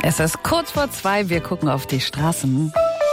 Es ist kurz vor 2, wir gucken auf die Straßen.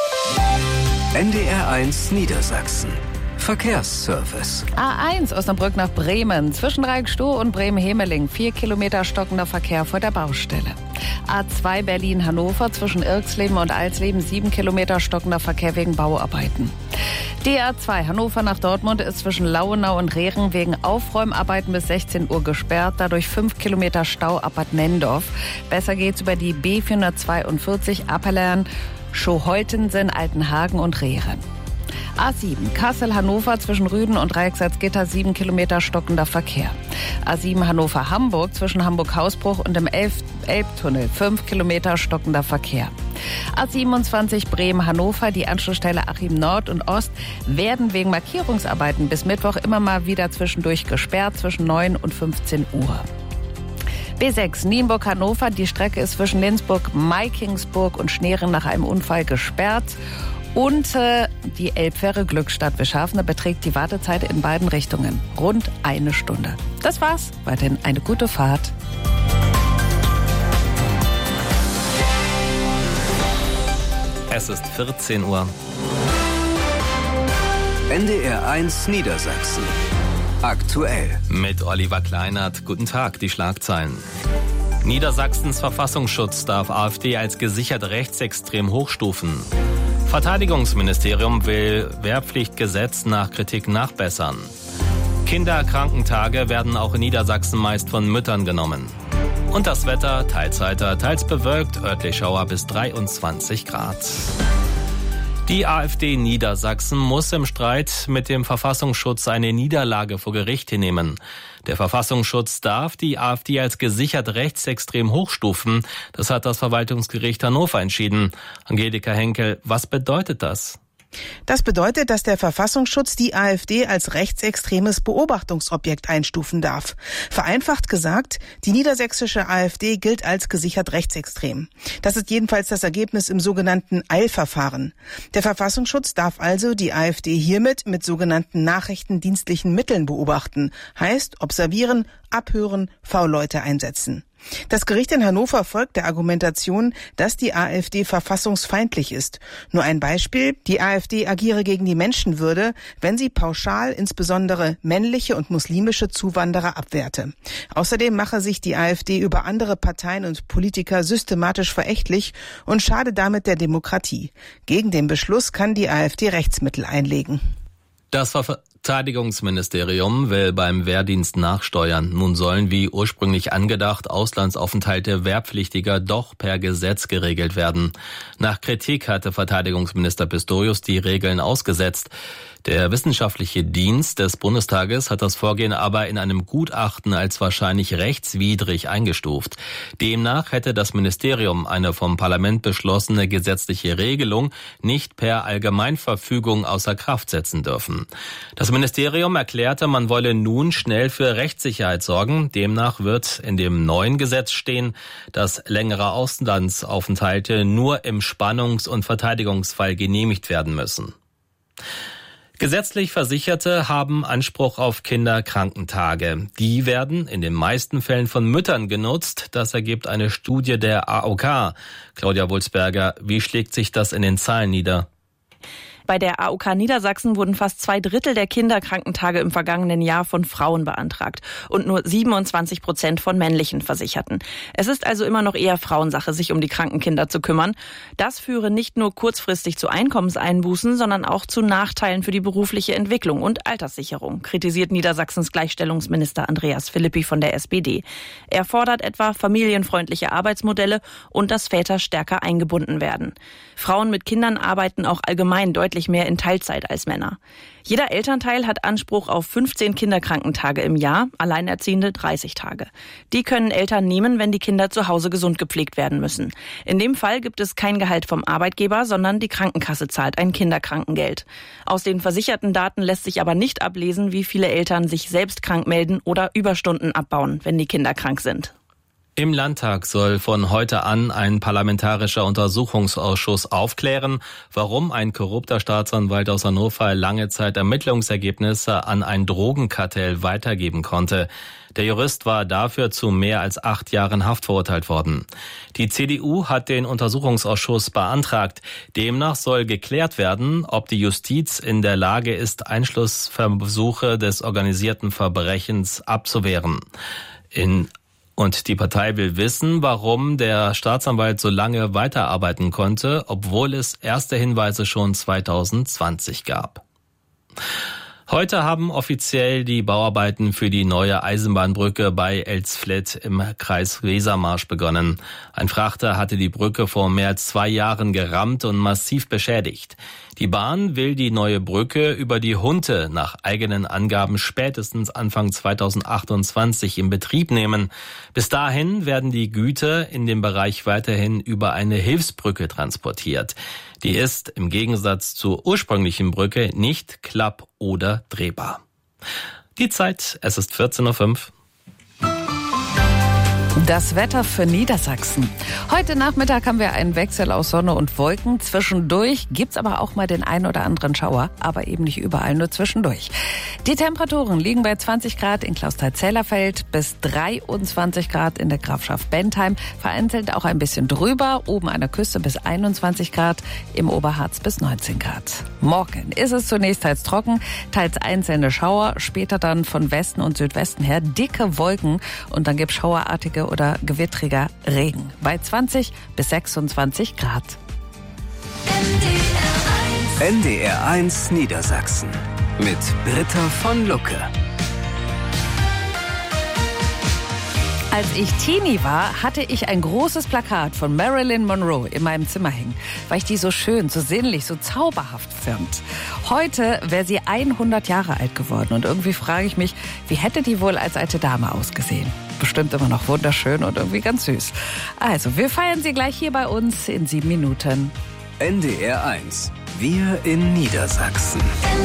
NDR1 Niedersachsen. Verkehrsservice. A1 Osnabrück nach Bremen. Zwischen Reikstow und Bremen-Hemeling 4 Kilometer stockender Verkehr vor der Baustelle. A2 Berlin-Hannover zwischen Irxleben und Alsleben 7 Kilometer stockender Verkehr wegen Bauarbeiten. Die A2 Hannover nach Dortmund ist zwischen Lauenau und Rehren wegen Aufräumarbeiten bis 16 Uhr gesperrt. Dadurch 5 Kilometer Stau ab Bad Nendorf. Besser geht's über die B442 Appelern, Schoholtensen, Altenhagen und Rehren. A7 Kassel-Hannover zwischen Rüden und Reichsalzgitter 7 Kilometer stockender Verkehr. A7 Hannover-Hamburg zwischen Hamburg-Hausbruch und dem Elbtunnel 5 Kilometer stockender Verkehr. A27 Bremen-Hannover, die Anschlussstelle Achim Nord und Ost werden wegen Markierungsarbeiten bis Mittwoch immer mal wieder zwischendurch gesperrt zwischen 9 und 15 Uhr. B6 Nienburg-Hannover, die Strecke ist zwischen Lindsburg, Meikingsburg und Schneeren nach einem Unfall gesperrt. Und die Elbfähre Glückstadt-Wischhafene beträgt die Wartezeit in beiden Richtungen rund 1 Stunde. Das war's. Weiterhin eine gute Fahrt. Es ist 14 Uhr. NDR1 Niedersachsen. Aktuell. Mit Oliver Kleinert. Guten Tag, die Schlagzeilen. Niedersachsens Verfassungsschutz darf AfD als gesichert rechtsextrem hochstufen. Verteidigungsministerium will Wehrpflichtgesetz nach Kritik nachbessern. Kinderkrankentage werden auch in Niedersachsen meist von Müttern genommen. Und das Wetter, teils heiter, teils bewölkt, örtlich Schauer bis 23 Grad. Die AfD Niedersachsen muss im Streit mit dem Verfassungsschutz eine Niederlage vor Gericht hinnehmen. Der Verfassungsschutz darf die AfD als gesichert rechtsextrem hochstufen. Das hat das Verwaltungsgericht Hannover entschieden. Angelika Henkel, was bedeutet das? Das bedeutet, dass der Verfassungsschutz die AfD als rechtsextremes Beobachtungsobjekt einstufen darf. Vereinfacht gesagt, die niedersächsische AfD gilt als gesichert rechtsextrem. Das ist jedenfalls das Ergebnis im sogenannten Eilverfahren. Der Verfassungsschutz darf also die AfD hiermit mit sogenannten nachrichtendienstlichen Mitteln beobachten. Heißt observieren, abhören, V-Leute einsetzen. Das Gericht in Hannover folgt der Argumentation, dass die AfD verfassungsfeindlich ist. Nur ein Beispiel: Die AfD agiere gegen die Menschenwürde, wenn sie pauschal insbesondere männliche und muslimische Zuwanderer abwerte. Außerdem mache sich die AfD über andere Parteien und Politiker systematisch verächtlich und schade damit der Demokratie. Gegen den Beschluss kann die AfD Rechtsmittel einlegen. Das Verteidigungsministerium will beim Wehrdienst nachsteuern. Nun sollen wie ursprünglich angedacht Auslandsaufenthalte Wehrpflichtiger doch per Gesetz geregelt werden. Nach Kritik hatte Verteidigungsminister Pistorius die Regeln ausgesetzt. Der wissenschaftliche Dienst des Bundestages hat das Vorgehen aber in einem Gutachten als wahrscheinlich rechtswidrig eingestuft. Demnach hätte das Ministerium eine vom Parlament beschlossene gesetzliche Regelung nicht per Allgemeinverfügung außer Kraft setzen dürfen. Das Ministerium erklärte, man wolle nun schnell für Rechtssicherheit sorgen. Demnach wird in dem neuen Gesetz stehen, dass längere Auslandsaufenthalte nur im Spannungs- und Verteidigungsfall genehmigt werden müssen. Gesetzlich Versicherte haben Anspruch auf Kinderkrankentage. Die werden in den meisten Fällen von Müttern genutzt. Das ergibt eine Studie der AOK. Claudia Wulsberger, wie schlägt sich das in den Zahlen nieder? Bei der AOK Niedersachsen wurden fast 2/3 der Kinderkrankentage im vergangenen Jahr von Frauen beantragt und nur 27% von männlichen Versicherten. Es ist also immer noch eher Frauensache, sich um die kranken Kinder zu kümmern. Das führe nicht nur kurzfristig zu Einkommenseinbußen, sondern auch zu Nachteilen für die berufliche Entwicklung und Alterssicherung, kritisiert Niedersachsens Gleichstellungsminister Andreas Philippi von der SPD. Er fordert etwa familienfreundliche Arbeitsmodelle und dass Väter stärker eingebunden werden. Frauen mit Kindern arbeiten auch allgemein deutlich mehr in Teilzeit als Männer. Jeder Elternteil hat Anspruch auf 15 Kinderkrankentage im Jahr, Alleinerziehende 30 Tage. Die können Eltern nehmen, wenn die Kinder zu Hause gesund gepflegt werden müssen. In dem Fall gibt es kein Gehalt vom Arbeitgeber, sondern die Krankenkasse zahlt ein Kinderkrankengeld. Aus den versicherten Daten lässt sich aber nicht ablesen, wie viele Eltern sich selbst krank melden oder Überstunden abbauen, wenn die Kinder krank sind. Im Landtag soll von heute an ein parlamentarischer Untersuchungsausschuss aufklären, warum ein korrupter Staatsanwalt aus Hannover lange Zeit Ermittlungsergebnisse an ein Drogenkartell weitergeben konnte. Der Jurist war dafür zu mehr als 8 Jahren Haft verurteilt worden. Die CDU hat den Untersuchungsausschuss beantragt. Demnach soll geklärt werden, ob die Justiz in der Lage ist, Einschlussversuche des organisierten Verbrechens abzuwehren. Und die Partei will wissen, warum der Staatsanwalt so lange weiterarbeiten konnte, obwohl es erste Hinweise schon 2020 gab. Heute haben offiziell die Bauarbeiten für die neue Eisenbahnbrücke bei Elsfleth im Kreis Wesermarsch begonnen. Ein Frachter hatte die Brücke vor mehr als 2 Jahren gerammt und massiv beschädigt. Die Bahn will die neue Brücke über die Hunte nach eigenen Angaben spätestens Anfang 2028 in Betrieb nehmen. Bis dahin werden die Güter in dem Bereich weiterhin über eine Hilfsbrücke transportiert. Die ist im Gegensatz zur ursprünglichen Brücke nicht klapp- oder drehbar. Die Zeit, es ist 14:05 Uhr. Das Wetter für Niedersachsen. Heute Nachmittag haben wir einen Wechsel aus Sonne und Wolken. Zwischendurch gibt's aber auch mal den ein oder anderen Schauer, aber eben nicht überall, nur zwischendurch. Die Temperaturen liegen bei 20 Grad in Clausthal-Zellerfeld bis 23 Grad in der Grafschaft Bentheim. Vereinzelt auch ein bisschen drüber, oben an der Küste bis 21 Grad, im Oberharz bis 19 Grad. Morgen ist es zunächst teils trocken, teils einzelne Schauer, später dann von Westen und Südwesten her dicke Wolken und dann gibt's schauerartige oder gewittriger Regen bei 20 bis 26 Grad. NDR 1 Niedersachsen mit Britta von Lucke. Als ich Teenie war, hatte ich ein großes Plakat von Marilyn Monroe in meinem Zimmer hängen, weil ich die so schön, so sinnlich, so zauberhaft fand. Heute wäre sie 100 Jahre alt geworden und irgendwie frage ich mich, wie hätte die wohl als alte Dame ausgesehen? Bestimmt immer noch wunderschön und irgendwie ganz süß. Also, wir feiern sie gleich hier bei uns in 7 Minuten. NDR 1, wir in Niedersachsen.